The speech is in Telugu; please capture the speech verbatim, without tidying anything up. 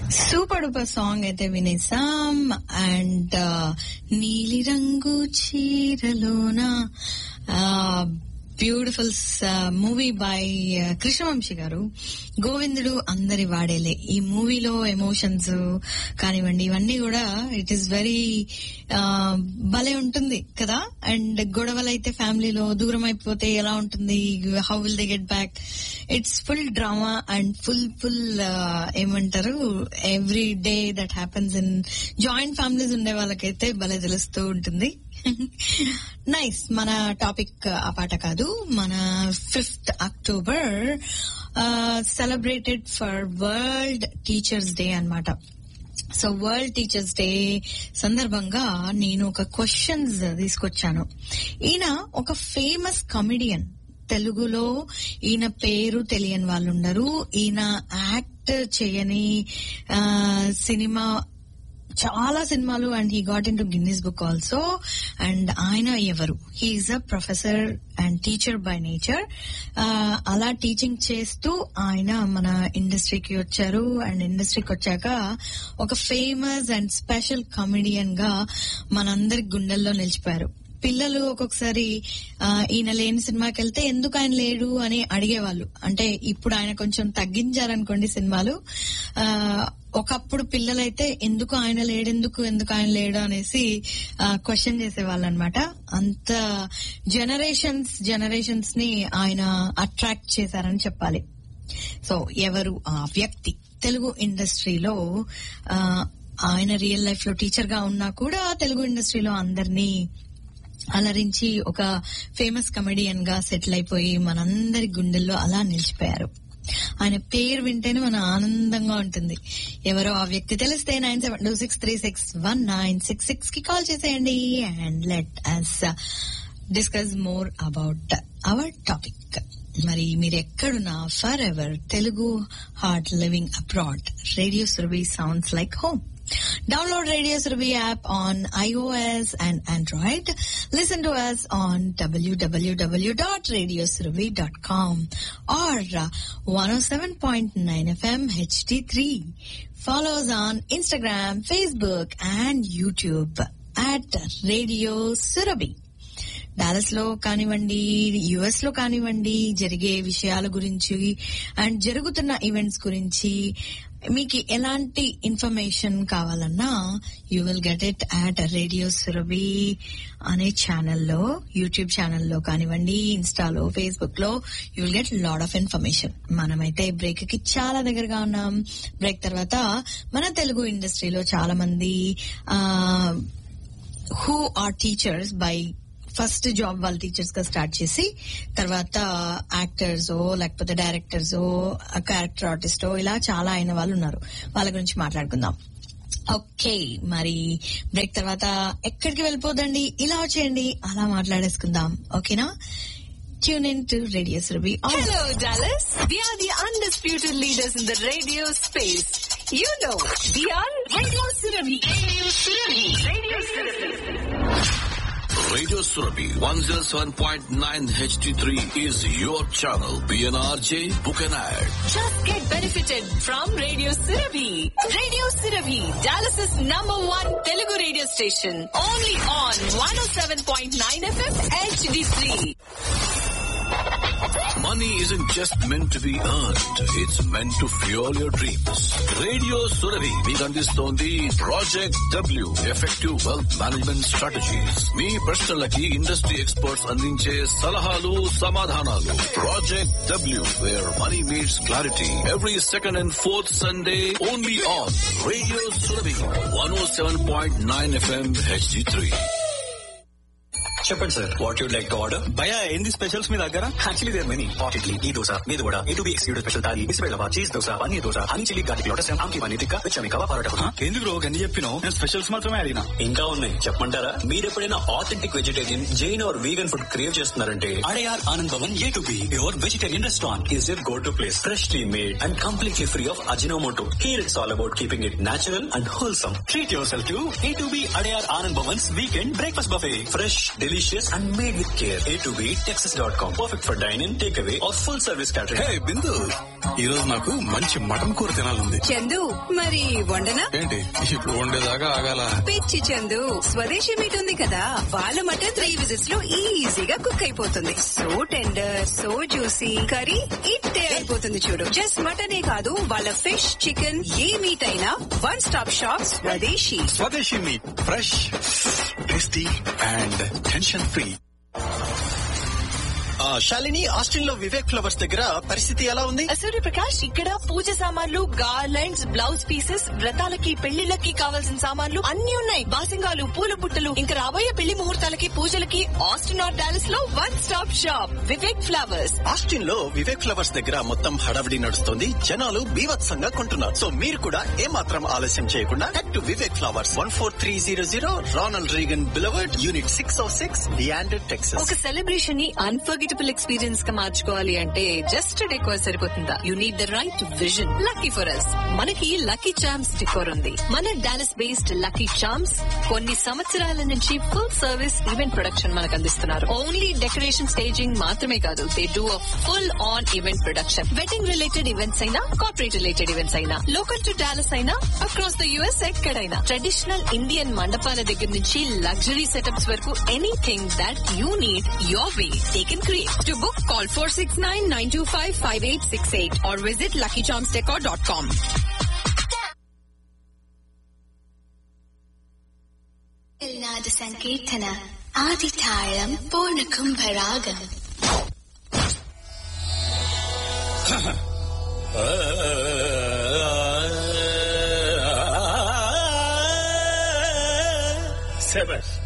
సూపర్ డూపర్ సాంగ్ అయితే వినేసాం. అండ్ నీలి రంగు చీరలోన బ్యూటిఫుల్ మూవీ బై కృష్ణవంశీ గారు. గోవిందుడు అందరి వాడేలే. ఈ మూవీలో ఎమోషన్స్ కానివ్వండి ఇవన్నీ కూడా ఇట్ ఈస్ వెరీ భలే ఉంటుంది కదా. అండ్ గొడవలు అయితే ఫ్యామిలీలో దూరం అయిపోతే ఎలా ఉంటుంది, how will they get back. It's full drama and full full ఏమంటారు every day that happens in joint families ఉండే వాళ్ళకైతే భలే తెలుస్తూ ఉంటుంది. నైస్. మన టాపిక్ ఆ పాట కాదు, మన fifth October celebrated for world teachers day అన్నమాట. సో వరల్డ్ టీచర్స్ డే సందర్భంగా నేను ఒక క్వశ్చన్స్ తీసుకొచ్చాను. ఈయన ఒక ఫేమస్ కమెడియన్. తెలుగులో ఈయన పేరు తెలియని వాళ్ళు ఉండరు. ఈయన యాక్ట్ చేయని సినిమా చాలా సినిమాలు and he got in to Guinness book also. And ఆయన ఎవరు? He's a professor and teacher by nature. అలా టీచింగ్ చేస్తూ ఆయన మన ఇండస్ట్రీకి వచ్చారు. అండ్ ఇండస్ట్రీకి వచ్చాక ఒక ఫేమస్ అండ్ స్పెషల్ కమెడియన్ గా మనందరి గుండెల్లో నిలిచిపోయారు. పిల్లలు ఒక్కొక్కసారి ఈయన లేని సినిమాకి వెళ్తే ఎందుకు ఆయన లేడు అని అడిగేవాళ్ళు. అంటే ఇప్పుడు ఆయన కొంచెం తగ్గించారనుకోండి సినిమాలు. ఒకప్పుడు పిల్లలైతే ఎందుకు ఆయన లేడెందుకు ఎందుకు ఆయన లేడు అనేసి క్వశ్చన్ చేసేవాళ్ళు అనమాట. అంత జనరేషన్స్ జనరేషన్స్ ని ఆయన అట్రాక్ట్ చేశారని చెప్పాలి. సో ఎవరు ఆ వ్యక్తి? తెలుగు ఇండస్ట్రీలో ఆయన రియల్ లైఫ్ లో టీచర్ గా ఉన్నా కూడా తెలుగు ఇండస్ట్రీలో అందరినీ అలరించి ఒక ఫేమస్ కమెడియన్ గా సెటిల్ అయిపోయి మనందరి గుండెల్లో అలా నిలిచిపోయారు. ఆయన పేరు వింటేనే మన ఆనందంగా ఉంటుంది. ఎవరో ఆ వ్యక్తి తెలిస్తే nine seven two six three six one nine six six కి కాల్ చేసేయండి. And let us discuss more about our topic. మరి మీరు ఎక్కడున్నా for ever Telugu heart living abroad, radio Surabhi sounds like home. Download Radio Surabhi app on iOS and Android. Listen to us on w w w dot radio surabhi dot com or one oh seven point nine F M H D three. Follow us on Instagram, Facebook and YouTube at Radio Surabhi. Dallas లో కానివ్వండి, యుఎస్ లో కానివ్వండి, జరిగే విషయాల గురించి అండ్ జరుగుతున్న ఈవెంట్స్ గురించి మీకు ఎలాంటి ఇన్ఫర్మేషన్ కావాలన్నా you will get it at radio Surabhi అనే ఛానల్లో, యూట్యూబ్ ఛానల్లో కానివ్వండి, ఇన్స్టాలో, ఫేస్బుక్ లో you will get lot of information. మనమైతే బ్రేక్ కి చాలా దగ్గరగా ఉన్నాం. బ్రేక్ తర్వాత మన తెలుగు ఇండస్ట్రీలో చాలా మంది who are teachers by first job వాళ్ళ టీచర్స్ గా స్టార్ట్ చేసి తర్వాత యాక్టర్స్ లేకపోతే డైరెక్టర్స్, క్యారెక్టర్ ఆర్టిస్ట్ ఇలా చాలా అయిన వాళ్ళు ఉన్నారు. వాళ్ళ గురించి మాట్లాడుకుందాం. ఓకే, మరి బ్రేక్ తర్వాత ఎక్కడికి వెళ్ళిపోదండి, ఇలా వచ్చేయండి, అలా మాట్లాడేసుకుందాం. ఓకేనా? Tune in to Radio Surabhi. Hello, Dallas. We are the undisputed leaders in the radio space. You know, we are Radio Surabhi. Radio Surabhi. Radio Surabhi. Radio Surabhi one oh seven point nine H D three is your channel. P N R J, book an ad. Just get benefited from Radio Surabhi. Radio Surabhi, Dallas's number one Telugu radio station. Only on one oh seven point nine F M H D three. Money isn't just meant to be earned. It's meant to fuel your dreams. Radio Surabhi మీకు అందిస్తోంది project W, effective wealth management strategies. మీ ప్రశ్నలకి ఇండస్ట్రీ ఎక్స్పర్ట్స్ అందించే సలహాలు, సమాధానాలు. Project W, wear money meets clarity. Every second and fourth Sunday only on radio Surabhi one oh seven point nine F M H D three. చెప్పండి sir, what you'd like to order? భయ ఏంది స్పెషల్స్ మీ దగ్గర? Actually there many. Hot idli, ఈ దోశ, మీద కూడా A to be excluded special thali, బిస్బెల్లవా, cheese dosa, paneer dosa, honey chilli garlic lotus, ఆమ్కి paneer tikka, విచమి kebab parotta. ఎందుకు బ్రో గన్ని చెప్పినావు? నేను స్పెషల్స్ మాత్రమే అడిగినా. ఇంకా ఉన్నాయి, చెప్పమంటారా? మీరు ఎప్పుడైనా authentic vegetarian, Jain are vegan food crave చేస్తున్నారంటే Adyar Anand Bhavan A to be your vegetarian restaurant is your go to place. Freshly made and completely free of Ajinomoto. Here it's all about keeping it natural and wholesome. Treat your self to A to be Adyar Anand Bhavan's weekend breakfast buffet. Fresh, delicious delicious and made with care. A to B Texas dot com. Perfect for dine-in, takeaway or full service catering. హే బిందు, ఈ రోజు నాకు మంచి మటన్ కూర తినాలంది. చందు, మరి వండనా? ఏంటి ఇప్పుడు వండేదాకా ఆగాల? పిచ్చి చందు, స్వదేశీ మీట్ ఉంది కదా, వాళ్ళ మటన్ త్రీ విజిట్స్ లో ఈజీగా కుక్ అయిపోతుంది. So tender, so juicy, curry ఇట్టే అయిపోతుంది చూడు. జస్ట్ మటనే కాదు, వాళ్ళ ఫిష్, చికెన్, ఏ మీట్ అయినా వన్ స్టాప్ షాప్ స్వదేశీ. స్వదేశీ meet, fresh, tasty and tension free. Shalini, Austin లో వివేక్ ఫ్లవర్స్ దగ్గర పరిస్థితి ఎలా ఉంది? సూర్యప్రకాష్, ఇక్కడ పూజ సామాన్లు, గార్లెండ్స్, బ్లౌజ్ పీసెస్, వ్రతాలకి పెళ్లిళ్ళకి కావాల్సిన సామాన్లు అన్ని ఉన్నాయి. బాసింగాలు, పూల బుట్టలు, ఇంకా రాబోయే పెళ్లి ముహూర్తాలకి, పూజలకి ఆస్టిన్ ఆర్ డాలస్ లో one stop shop Vivek flowers. Austin లో వివేక్ ఫ్లవర్స్ దగ్గర మొత్తం హడావిడి నడుస్తుంది. జనాలు బీభత్సంగా కొంటున్నారు. సో మీరు కూడా ఏమాత్రం ఆలస్యం చేయకుండా head to Vivek flowers, one four three zero zero Ronald Reagan beloved, unit six oh six, డియాండర్, Texas. ఒక సెలబ్రేషన్ ని అన్ఫర్గెటబుల్ ఎక్స్పీరియన్స్ గా మార్చుకోవాలి అంటే జస్ట్ డెకోర్ సరిపోతుందా? You need the right vision. Lucky for us, మనకి లక్కీ చామ్స్ డెకోర్ ఉంది. మన డాలస్ బేస్డ్ లక్కీ చామ్స్ కొన్ని సంవత్సరాల నుంచి ఫుల్ సర్వీస్ ఈవెంట్ ప్రొడక్షన్ మనకు అందిస్తున్నారు. ఓన్లీ డెకరేషన్ స్టేజింగ్ మాత్రమే కాదు, they do a full on event production. Wedding related events అయినా, కార్పొరేట్ రిలేటెడ్ ఈవెంట్స్ అయినా, లోకల్ టు డాలస్ అయినా, అక్రాస్ ద యుఎస్ ఎక్కడైనా, ట్రెడిషనల్ ఇండియన్ మండపాల దగ్గర నుంచి లగ్జరీ సెటప్స్ వరకు, anything that you need your way they can create. To book, call four six nine, nine two five, five eight six eight or visit lucky charms decor dot com. నాద సంకీర్తన ఆదితాళం పూర్ణ కుంభరాగం. శభాష్.